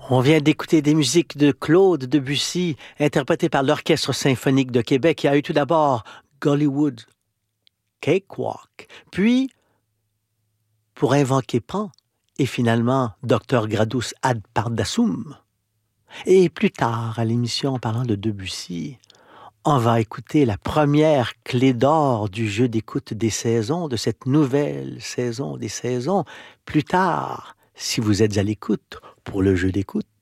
On vient d'écouter des musiques de Claude Debussy, interprétées par l'Orchestre symphonique de Québec, qui a eu tout d'abord Gollywood Cakewalk, puis Pour invoquer Pan, et finalement Dr Gradus ad Pardassum. Et plus tard, à l'émission en parlant de Debussy, on va écouter la première clé d'or du jeu d'écoute des saisons, de cette nouvelle saison des saisons. Plus tard, si vous êtes à l'écoute pour le jeu d'écoute,